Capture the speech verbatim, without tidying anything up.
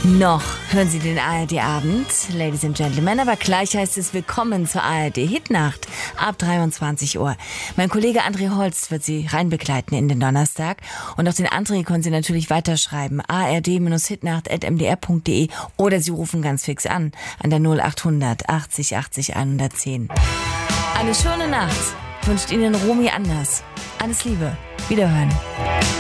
Noch hören Sie den A R D-Abend, Ladies and Gentlemen, aber gleich heißt es Willkommen zur A R D-Hitnacht ab dreiundzwanzig Uhr. Mein Kollege André Holst wird Sie reinbegleiten in den Donnerstag und auch den André können Sie natürlich weiterschreiben, a r d hitnacht at m d r punkt d e oder Sie rufen ganz fix an, an der null achthundert achtzig achtzig hundertzehn. Eine schöne Nacht wünscht Ihnen Romy Anders. Alles Liebe, Wiederhören.